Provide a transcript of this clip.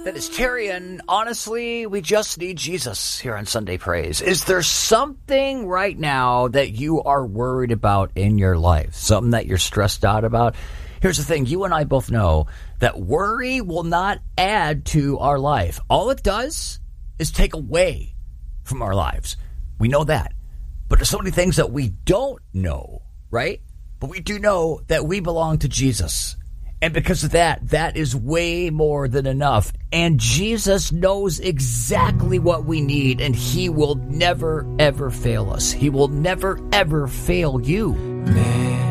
That is Terry, and honestly, we just need Jesus here on Sunday Praise. Is there something right now that you are worried about in your life? Something that you're stressed out about? Here's the thing. You and I both know that worry will not add to our life. All it does is take away from our lives. We know that. But there's so many things that we don't know, right? But we do know that we belong to Jesus. And because of that, that is way more than enough. And Jesus knows exactly what we need, and he will never, ever fail us. He will never, ever fail you. Man.